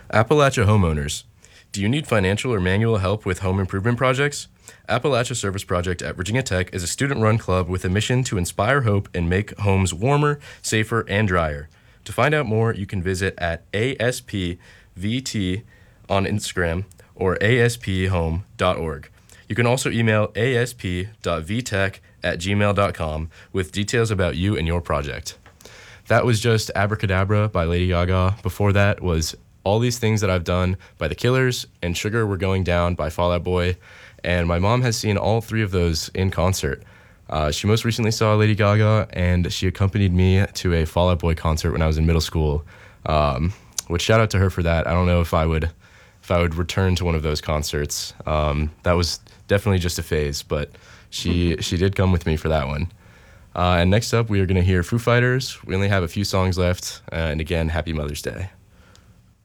Appalachia homeowners. Do you need financial or manual help with home improvement projects? Appalachia Service Project at Virginia Tech is a student-run club with a mission to inspire hope and make homes warmer, safer, and drier. To find out more, you can visit at ASPVT on Instagram or asphome.org. You can also email asp.vtech@gmail.com with details about you and your project. That was just Abracadabra by Lady Gaga. Before that was All These Things That I've Done by The Killers and Sugar We're Going Down by Fall Out Boy. And my mom has seen all three of those in concert. She most recently saw Lady Gaga, and she accompanied me to a Fall Out Boy concert when I was in middle school, which shout out to her for that. I don't know if I would return to one of those concerts. That was definitely just a phase, but she did come with me for that one. And next up, we are going to hear Foo Fighters. We only have a few songs left, and again, Happy Mother's Day.